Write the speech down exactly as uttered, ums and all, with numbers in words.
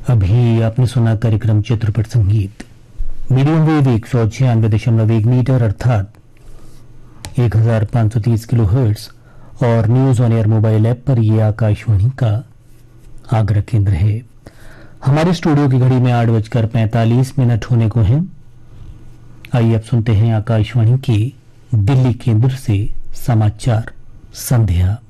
अभी आपने सुना कार्यक्रम चित्रपट संगीत मीडियम वेव एक सौ छियानवे दशमलव एक मीटर अर्थात एक हजार पांच सौ तीस किलो हर्ट्स और news on air mobile app पर यह आकाशवाणी का आगरा केंद्र है। हमारे स्टूडियो की घड़ी में आठ बजकर पैंतालीस मिनट होने को हैं। आइए अब सुनते हैं आकाशवाणी के दिल्ली केंद्र से समाचार संध्या।